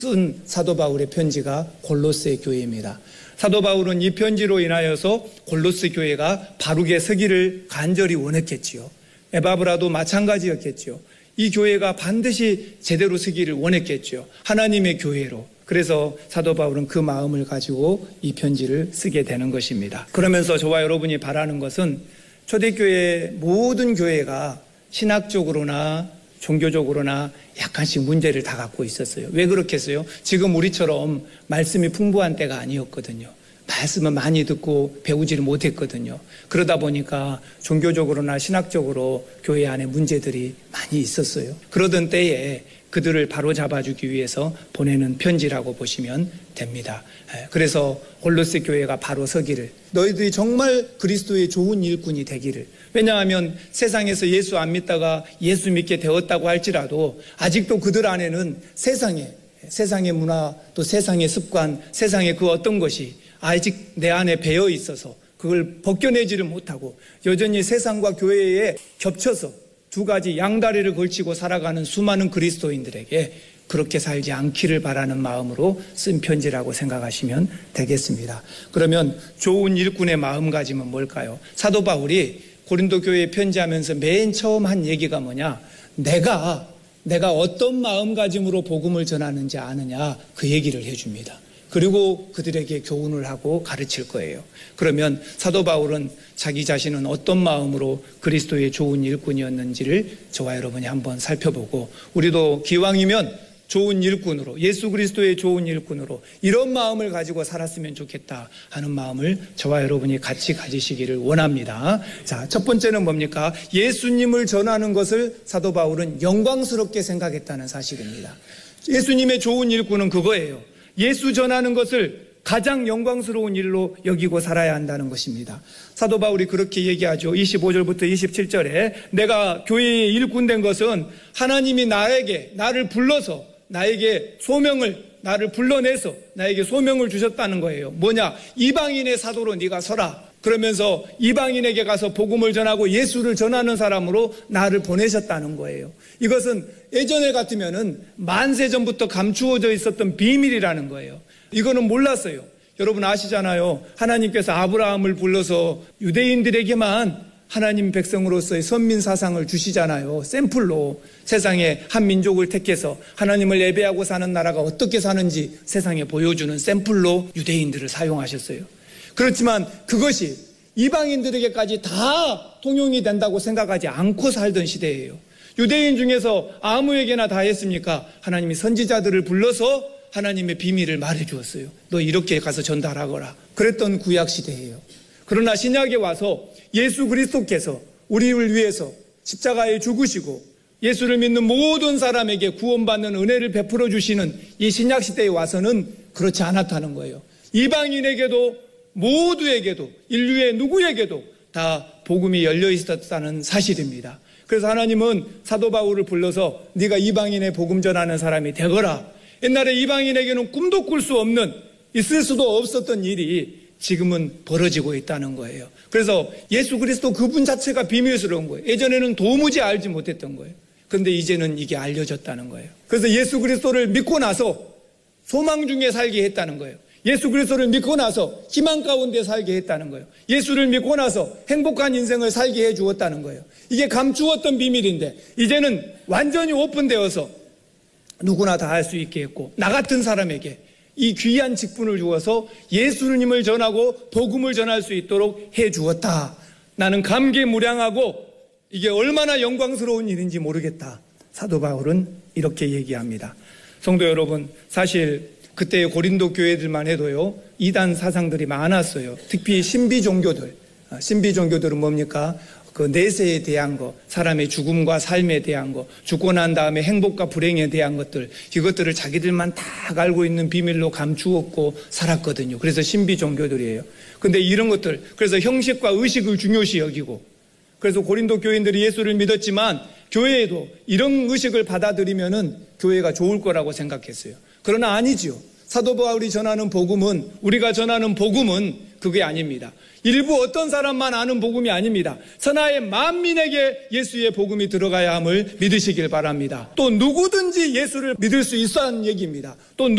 쓴 사도 바울의 편지가 골로새 교회입니다. 사도 바울은 이 편지로 인하여서 골로새 교회가 바르게 서기를 간절히 원했겠지요. 에바브라도 마찬가지였겠지요. 이 교회가 반드시 제대로 서기를 원했겠지요. 하나님의 교회로. 그래서 사도 바울은 그 마음을 가지고 이 편지를 쓰게 되는 것입니다. 그러면서 저와 여러분이 바라는 것은 초대교회 모든 교회가 신학적으로나 종교적으로나 약간씩 문제를 다 갖고 있었어요. 왜 그렇겠어요? 지금 우리처럼 말씀이 풍부한 때가 아니었거든요. 말씀을 많이 듣고 배우지를 못했거든요. 그러다 보니까 종교적으로나 신학적으로 교회 안에 문제들이 많이 있었어요. 그러던 때에 그들을 바로잡아주기 위해서 보내는 편지라고 보시면 됩니다. 그래서 골로새 교회가 바로 서기를, 너희들이 정말 그리스도의 좋은 일꾼이 되기를. 왜냐하면 세상에서 예수 안 믿다가 예수 믿게 되었다고 할지라도 아직도 그들 안에는 세상의 문화, 또 세상의 습관, 세상의 그 어떤 것이 아직 내 안에 배어 있어서 그걸 벗겨내지를 못하고 여전히 세상과 교회에 겹쳐서 두 가지 양다리를 걸치고 살아가는 수많은 그리스도인들에게 그렇게 살지 않기를 바라는 마음으로 쓴 편지라고 생각하시면 되겠습니다. 그러면 좋은 일꾼의 마음가짐은 뭘까요? 사도 바울이 고린도 교회에 편지하면서 맨 처음 한 얘기가 뭐냐? 내가 어떤 마음가짐으로 복음을 전하는지 아느냐? 그 얘기를 해줍니다. 그리고 그들에게 교훈을 하고 가르칠 거예요. 그러면 사도 바울은 자기 자신은 어떤 마음으로 그리스도의 좋은 일꾼이었는지를 저와 여러분이 한번 살펴보고, 우리도 기왕이면 좋은 일꾼으로, 예수 그리스도의 좋은 일꾼으로 이런 마음을 가지고 살았으면 좋겠다 하는 마음을 저와 여러분이 같이 가지시기를 원합니다. 자, 첫 번째는 뭡니까? 예수님을 전하는 것을 사도 바울은 영광스럽게 생각했다는 사실입니다. 예수님의 좋은 일꾼은 그거예요. 예수 전하는 것을 가장 영광스러운 일로 여기고 살아야 한다는 것입니다. 사도 바울이 그렇게 얘기하죠. 25절부터 27절에 내가 교회의 일꾼 된 것은 하나님이 나를 불러서 나를 불러내서 나에게 소명을 주셨다는 거예요. 뭐냐? 이방인의 사도로 네가 서라. 그러면서 이방인에게 가서 복음을 전하고 예수를 전하는 사람으로 나를 보내셨다는 거예요. 이것은 예전에 같으면은 만세 전부터 감추어져 있었던 비밀이라는 거예요. 이거는 몰랐어요. 여러분 아시잖아요. 하나님께서 아브라함을 불러서 유대인들에게만 하나님 백성으로서의 선민 사상을 주시잖아요. 샘플로 세상에 한 민족을 택해서 하나님을 예배하고 사는 나라가 어떻게 사는지 세상에 보여주는 샘플로 유대인들을 사용하셨어요. 그렇지만 그것이 이방인들에게까지 다 통용이 된다고 생각하지 않고 살던 시대예요. 유대인 중에서 아무에게나 다 했습니까? 하나님이 선지자들을 불러서 하나님의 비밀을 말해주었어요. 너 이렇게 가서 전달하거라. 그랬던 구약시대예요. 그러나 신약에 와서 예수 그리스도께서 우리를 위해서 십자가에 죽으시고 예수를 믿는 모든 사람에게 구원받는 은혜를 베풀어 주시는 이 신약시대에 와서는 그렇지 않았다는 거예요. 이방인에게도 모두에게도 인류의 누구에게도 다 복음이 열려 있었다는 사실입니다. 그래서 하나님은 사도 바울을 불러서 네가 이방인의 복음 전하는 사람이 되거라. 옛날에 이방인에게는 꿈도 꿀 수 없는, 있을 수도 없었던 일이 지금은 벌어지고 있다는 거예요. 그래서 예수 그리스도 그분 자체가 비밀스러운 거예요. 예전에는 도무지 알지 못했던 거예요. 그런데 이제는 이게 알려졌다는 거예요. 그래서 예수 그리스도를 믿고 나서 소망 중에 살게 했다는 거예요. 예수 그리스도를 믿고 나서 희망 가운데 살게 했다는 거예요. 예수를 믿고 나서 행복한 인생을 살게 해 주었다는 거예요. 이게 감추었던 비밀인데 이제는 완전히 오픈되어서 누구나 다 할 수 있게 했고, 나 같은 사람에게 이 귀한 직분을 주어서 예수님을 전하고 복음을 전할 수 있도록 해 주었다. 나는 감개무량하고 이게 얼마나 영광스러운 일인지 모르겠다. 사도 바울은 이렇게 얘기합니다. 성도 여러분, 사실 그때의 고린도 교회들만 해도요, 이단 사상들이 많았어요. 특히 신비 종교들은 뭡니까? 그 내세에 대한 거, 사람의 죽음과 삶에 대한 거, 죽고 난 다음에 행복과 불행에 대한 것들, 이것들을 자기들만 다 알고 있는 비밀로 감추었고 살았거든요. 그래서 신비 종교들이에요. 근데 이런 것들, 그래서 형식과 의식을 중요시 여기고, 그래서 고린도 교인들이 예수를 믿었지만 교회에도 이런 의식을 받아들이면은 교회가 좋을 거라고 생각했어요. 그러나 아니지요. 사도 바울이 전하는 복음은, 우리가 전하는 복음은 그게 아닙니다. 일부 어떤 사람만 아는 복음이 아닙니다. 천하의 만민에게 예수의 복음이 들어가야 함을 믿으시길 바랍니다. 또 누구든지 예수를 믿을 수 있어 하는 얘기입니다. 또